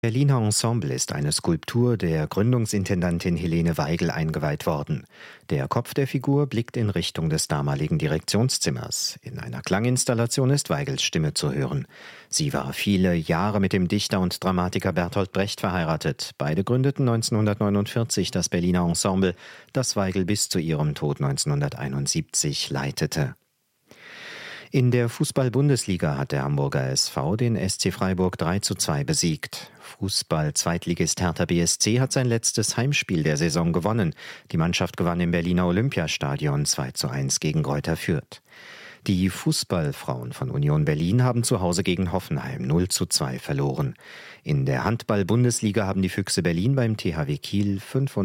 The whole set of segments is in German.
Berliner Ensemble ist eine Skulptur der Gründungsintendantin Helene Weigel eingeweiht worden. Der Kopf der Figur blickt in Richtung des damaligen Direktionszimmers. In einer Klanginstallation ist Weigels Stimme zu hören. Sie war viele Jahre mit dem Dichter und Dramatiker Bertolt Brecht verheiratet. Beide gründeten 1949 das Berliner Ensemble, das Weigel bis zu ihrem Tod 1971 leitete. In der Fußball-Bundesliga hat der Hamburger SV den SC Freiburg 3:2 besiegt. Fußball-Zweitligist Hertha BSC hat sein letztes Heimspiel der Saison gewonnen. Die Mannschaft gewann im Berliner Olympiastadion 2:1 gegen Greuther Fürth. Die Fußballfrauen von Union Berlin haben zu Hause gegen Hoffenheim 0:2 verloren. In der Handball-Bundesliga haben die Füchse Berlin beim THW Kiel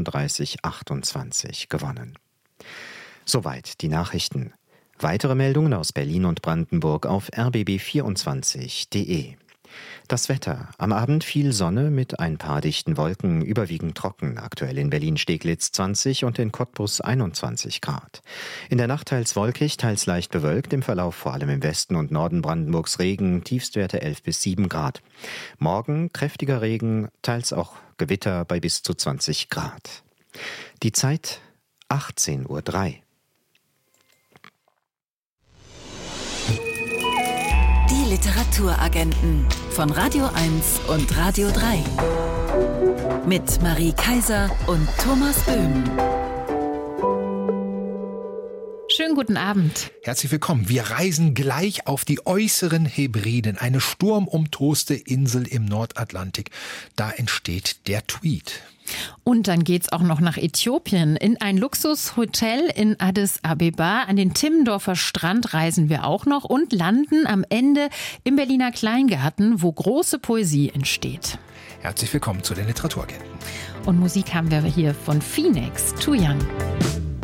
35:28 gewonnen. Soweit die Nachrichten. Weitere Meldungen aus Berlin und Brandenburg auf rbb24.de. Das Wetter. Am Abend viel Sonne mit ein paar dichten Wolken, überwiegend trocken. Aktuell in Berlin-Steglitz 20 und in Cottbus 21 Grad. In der Nacht teils wolkig, teils leicht bewölkt. Im Verlauf vor allem im Westen und Norden Brandenburgs Regen, Tiefstwerte 11 bis 7 Grad. Morgen kräftiger Regen, teils auch Gewitter bei bis zu 20 Grad. Die Zeit 18:03 Uhr. Literaturagenten von Radio 1 und Radio 3 mit Marie Kaiser und Thomas Böhm. Schönen guten Abend. Herzlich willkommen. Wir reisen gleich auf die äußeren Hebriden, eine sturmumtoste Insel im Nordatlantik. Da entsteht der Tweed. Und dann geht's auch noch nach Äthiopien. In ein Luxushotel in Addis Abeba. An den Timmendorfer Strand reisen wir auch noch und landen am Ende im Berliner Kleingarten, wo große Poesie entsteht. Herzlich willkommen zu den Literaturagenten. Und Musik haben wir hier von Phoenix, Too Young.